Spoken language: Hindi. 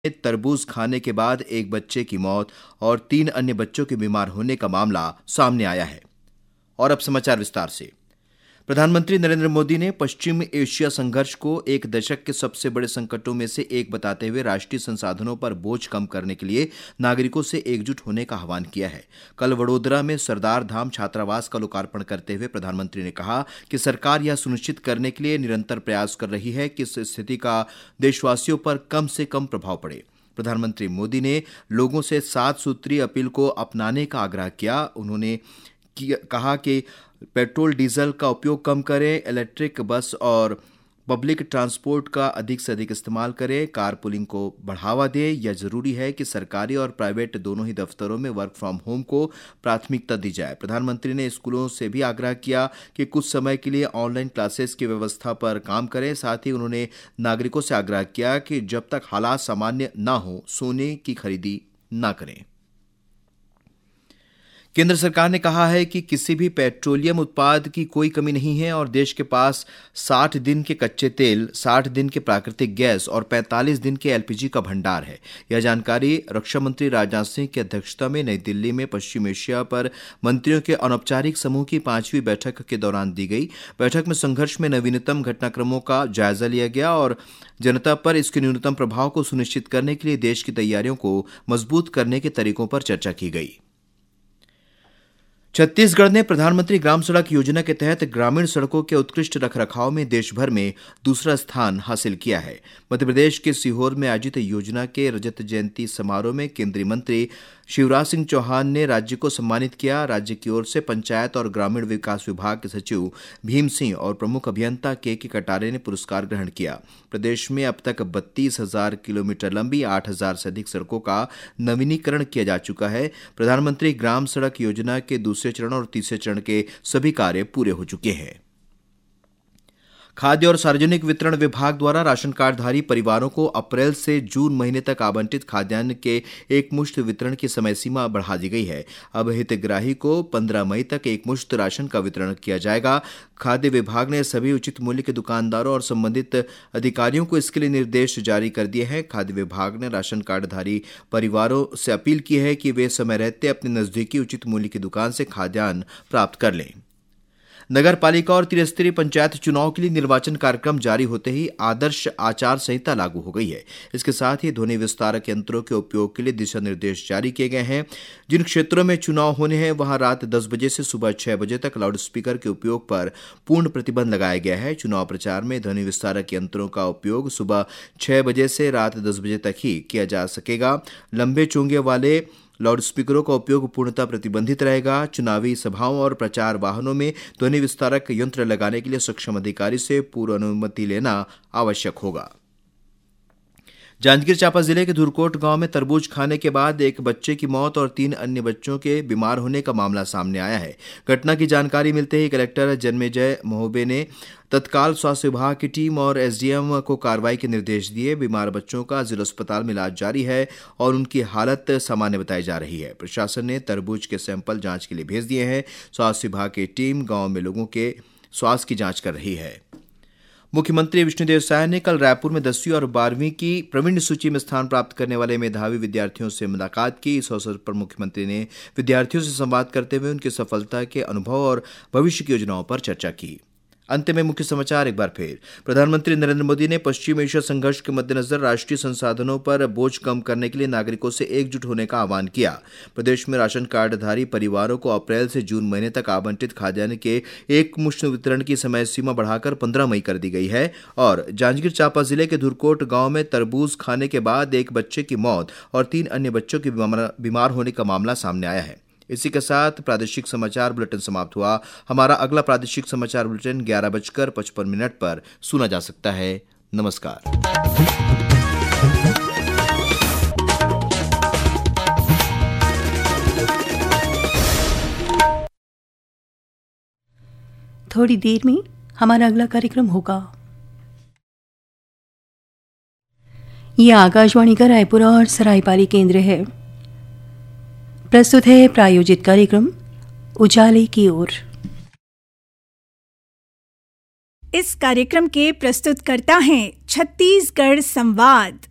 तरबूज खाने के बाद एक बच्चे की मौत और 3 अन्य बच्चों के बीमार होने का मामला सामने आया है। और अब समाचार विस्तार से। प्रधानमंत्री नरेंद्र मोदी ने पश्चिम एशिया संघर्ष को एक दशक के सबसे बड़े संकटों में से एक बताते हुए राष्ट्रीय संसाधनों पर बोझ कम करने के लिए नागरिकों से एकजुट होने का आह्वान किया है। कल वडोदरा में सरदार धाम छात्रावास का लोकार्पण करते हुए प्रधानमंत्री ने कहा कि सरकार यह सुनिश्चित करने के लिए निरंतर प्रयास कर रही है कि इस स्थिति का देशवासियों पर कम से कम प्रभाव पड़े। प्रधानमंत्री मोदी ने लोगों से 7 सूत्रीय अपील को अपनाने का आग्रह किया। उन्होंने कहा कि पेट्रोल डीजल का उपयोग कम करें, इलेक्ट्रिक बस और पब्लिक ट्रांसपोर्ट का अधिक से अधिक इस्तेमाल करें, कारपूलिंग को बढ़ावा दें। यह जरूरी है कि सरकारी और प्राइवेट दोनों ही दफ्तरों में वर्क फ्रॉम होम को प्राथमिकता दी जाए। प्रधानमंत्री ने स्कूलों से भी आग्रह किया कि कुछ समय के लिए ऑनलाइन क्लासेस की व्यवस्था पर काम करें। साथ ही उन्होंने नागरिकों से आग्रह किया कि जब तक हालात सामान्य न हो, सोने की खरीदी न करें। केंद्र सरकार ने कहा है कि किसी भी पेट्रोलियम उत्पाद की कोई कमी नहीं है और देश के पास 60 दिन के कच्चे तेल, 60 दिन के प्राकृतिक गैस और 45 दिन के एलपीजी का भंडार है। यह जानकारी रक्षा मंत्री राजनाथ सिंह की अध्यक्षता में नई दिल्ली में पश्चिम एशिया पर मंत्रियों के अनौपचारिक समूह की 5वीं बैठक के दौरान दी गई। बैठक में संघर्ष में नवीनतम घटनाक्रमों का जायजा लिया गया और जनता पर इसके न्यूनतम प्रभाव को सुनिश्चित करने के लिए देश की तैयारियों को मजबूत करने के तरीकों पर चर्चा की गई। छत्तीसगढ़ ने प्रधानमंत्री ग्राम सड़क योजना के तहत ग्रामीण सड़कों के उत्कृष्ट रखरखाव में देश भर में दूसरा स्थान हासिल किया है। मध्य प्रदेश के सीहोर में आयोजित योजना के रजत जयंती समारोह में केंद्रीय मंत्री शिवराज सिंह चौहान ने राज्य को सम्मानित किया। राज्य की ओर से पंचायत और ग्रामीण विकास विभाग के सचिव भीम सिंह और प्रमुख अभियंता के कटारे ने पुरस्कार ग्रहण किया। प्रदेश में अब तक 32,000 किलोमीटर लंबी 8,000 से अधिक सड़कों का नवीनीकरण किया जा चुका है। प्रधानमंत्री ग्राम सड़क योजना के दूसरे चरण और तीसरे चरण के सभी कार्य पूरे हो चुके हैं। खाद्य और सार्वजनिक वितरण विभाग द्वारा राशन कार्डधारी परिवारों को अप्रैल से जून महीने तक आवंटित खाद्यान्न के एकमुश्त वितरण की समय सीमा बढ़ा दी गई है। अब हितग्राही को 15 मई तक एकमुश्त राशन का वितरण किया जाएगा। खाद्य विभाग ने सभी उचित मूल्य के दुकानदारों और संबंधित अधिकारियों को इसके लिए निर्देश जारी कर दिए हैं। खाद्य विभाग ने राशन कार्डधारी परिवारों से अपील की है कि वे समय रहते अपने नजदीकी उचित मूल्य की दुकान से खाद्यान्न प्राप्त कर लें। नगर पालिका और त्रिस्तरीय पंचायत चुनाव के लिए निर्वाचन कार्यक्रम जारी होते ही आदर्श आचार संहिता लागू हो गई है। इसके साथ ही ध्वनि विस्तारक यंत्रों के उपयोग के लिए दिशा निर्देश जारी किए गए हैं। जिन क्षेत्रों में चुनाव होने हैं वहां रात 10 बजे से सुबह 6 बजे तक लाउड स्पीकर के उपयोग पर पूर्ण प्रतिबंध लगाया गया है। चुनाव प्रचार में ध्वनि विस्तारक यंत्रों का उपयोग सुबह 6 बजे से रात 10 बजे तक ही किया जा सकेगा। लंबे चोंगे वाले लाउड स्पीकरों का उपयोग पूर्णतः प्रतिबंधित रहेगा। चुनावी सभाओं और प्रचार वाहनों में ध्वनि विस्तारक यंत्र लगाने के लिए सक्षम अधिकारी से पूर्व अनुमति लेना आवश्यक होगा। जांजगीर चांपा जिले के धुरकोट गांव में तरबूज खाने के बाद एक बच्चे की मौत और 3 अन्य बच्चों के बीमार होने का मामला सामने आया है। घटना की जानकारी मिलते ही कलेक्टर जन्मेजय मोहबे ने तत्काल स्वास्थ्य विभाग की टीम और एसडीएम को कार्रवाई के निर्देश दिए। बीमार बच्चों का जिला अस्पताल में इलाज जारी है और उनकी हालत सामान्य बताई जा रही है। प्रशासन ने तरबूज के सैंपल जांच के लिए भेज दिए हैं। स्वास्थ्य विभाग की टीम गांव में लोगों के स्वास्थ्य की जांच कर रही है। मुख्यमंत्री विष्णुदेव साय ने कल रायपुर में 10वीं और 12वीं की प्रवीण सूची में स्थान प्राप्त करने वाले मेधावी विद्यार्थियों से मुलाकात की। इस अवसर पर मुख्यमंत्री ने विद्यार्थियों से संवाद करते हुए उनकी सफलता के अनुभव और भविष्य की योजनाओं पर चर्चा की। अंत में मुख्य समाचार एक बार फिर। प्रधानमंत्री नरेंद्र मोदी ने पश्चिम एशिया संघर्ष के मद्देनजर राष्ट्रीय संसाधनों पर बोझ कम करने के लिए नागरिकों से एकजुट होने का आह्वान किया। प्रदेश में राशन कार्डधारी परिवारों को अप्रैल से जून महीने तक आवंटित खाद्यान्न के एकमुश्त वितरण की समय सीमा बढ़ाकर 15 मई कर दी गई है। और जांजगीर चांपा जिले के धुरकोट गांव में तरबूज खाने के बाद एक बच्चे की मौत और 3 अन्य बच्चों के बीमार होने का मामला सामने आया है। इसी के साथ प्रादेशिक समाचार बुलेटिन समाप्त हुआ। हमारा अगला प्रादेशिक समाचार बुलेटिन 11:55 पर सुना जा सकता है। नमस्कार। थोड़ी देर में हमारा अगला कार्यक्रम होगा। यह आकाशवाणी का रायपुर और सरायपाली केंद्र है। प्रस्तुत है प्रायोजित कार्यक्रम उजाले की ओर। इस कार्यक्रम के प्रस्तुतकर्ता हैं छत्तीसगढ़ संवाद।